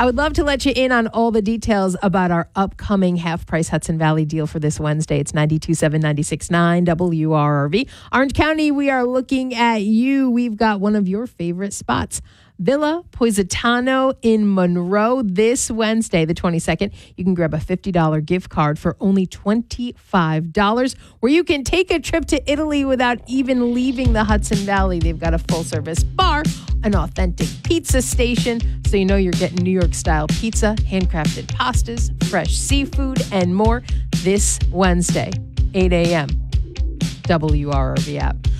I would love to let you in on all the details about our upcoming half-price Hudson Valley deal for this Wednesday. It's 92.7, 96.9 WRRV. Orange County, we are looking at you. We've got one of your favorite spots. Villa Positano in Monroe this Wednesday, the 22nd. You can grab a $50 gift card for only $25, where you can take a trip to Italy without even leaving the Hudson Valley. They've got a full-service bar, an authentic pizza station, so you know you're getting New York-style pizza, handcrafted pastas, fresh seafood, and more this Wednesday, 8 a.m. WRRV app.